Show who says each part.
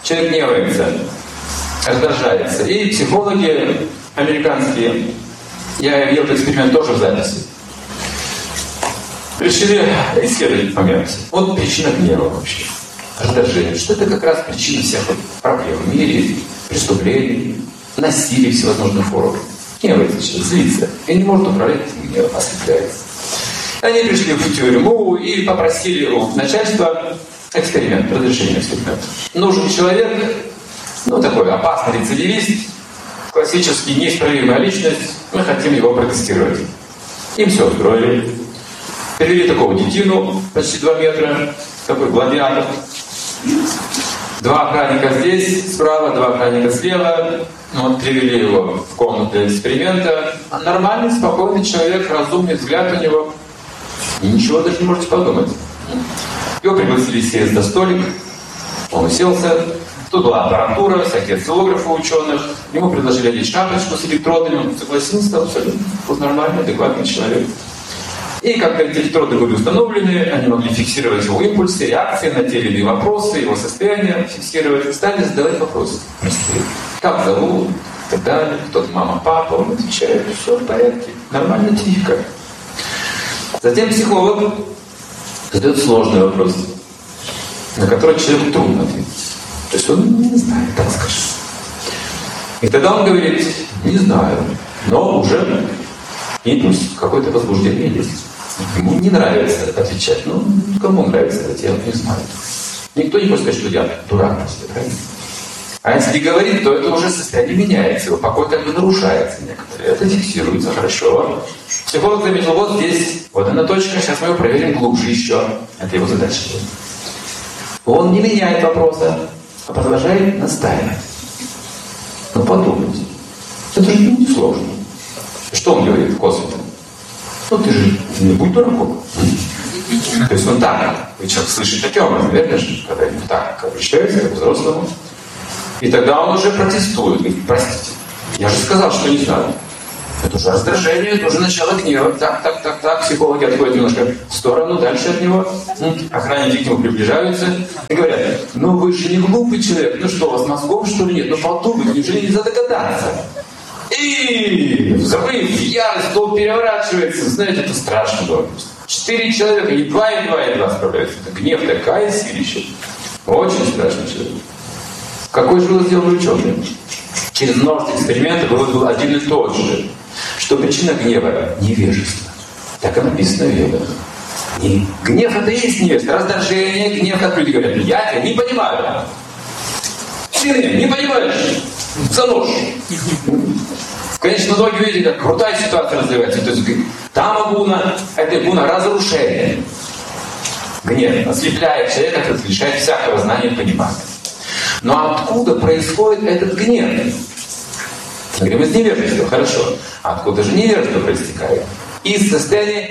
Speaker 1: Человек гневается, раздражается. И психологи американские, я видел этот эксперимент тоже в записи, решили исследовать этот момент. Вот причина гнева вообще. Раздражение. Что это как раз причина всех проблем в мире, преступлений, насилия всевозможных форм. Гневается человек, злится. И не может управлять этим гневом, ослепляется. Они пришли в тюрьму и попросили у начальства эксперимент, разрешение эксперимента. Нужен человек, такой опасный рецидивист, классический неисправимая личность, мы хотим его протестировать. Им все устроили. Привели такого детину, почти 2 метра, такой гладиатор. 2 охранника здесь, справа, 2 охранника слева. Привели его в комнату для эксперимента. А нормальный, спокойный человек, разумный взгляд у него. И ничего даже не можете подумать. Его пригласили сесть за столик. Он уселся. Тут была аппаратура, всякие осциллографы ученых. Ему предложили одеть шапочку с электродами. Он согласился, абсолютно нормальный, адекватный человек. И когда эти электроды были установлены, они могли фиксировать его импульсы, реакции на те или иные вопросы, его состояние фиксировать. Стали задавать вопросы. Как зовут? И так далее. Кто-то мама, папа. Он отвечает, все в порядке. Нормально, тихо. Затем психолог задает сложный вопрос, на который человеку трудно ответить. То есть он не знает, так скажем. И тогда он говорит, не знаю, но уже импульс, какое-то возбуждение есть. Ему не нравится отвечать. Кому нравится это, я не знаю. Никто не может сказать, что я дурак, правильно? А если говорит, то это уже состояние меняется, его покой как бы нарушается некоторые. Это фиксируется хорошо. Психолог заметил, вот здесь, вот она точка, сейчас мы его проверим глубже еще. Это его задача. Он не меняет вопроса, а продолжает настаивать. Подумайте. Это же не сложно. Что он говорит косвенно? Ты же не будь дураком. То есть он так, вы человек слышит таким образом, верно же? Когда ему так обращается к взрослому. И тогда он уже протестует. Говорит, простите, я же сказал, что не знаю. Это уже раздражение, это уже начало гнева. Так. Психологи отходят немножко в сторону, дальше от него. Охранники к нему приближаются и говорят, вы же не глупый человек. Что, у вас мозгов, что ли, нет? Подумайте, неужели нельзя догадаться? И взрыв, ярость, стол переворачивается. Знаете, это страшно было. 4 человека, едва справляются. Это гнев, такая силища. Очень страшный человек. Какой же вывод сделали ученые? Через множество экспериментов вывод был один и тот же. Что причина гнева – невежество. Так и написано в Ведах. Гнев – это и есть невежество. Раздражение, гнев, как люди говорят. Я тебя не понимаю. Ты меня не понимаешь. За нож. В конечном итоге, видите, как крутая ситуация развивается. То есть тама гуна – это гуна разрушения. Гнев ослепляет человека, лишает всякого знания и понимания. Но откуда происходит этот гнев? Говорим, из невежества, хорошо. А откуда же невежество проистекает? Из состояния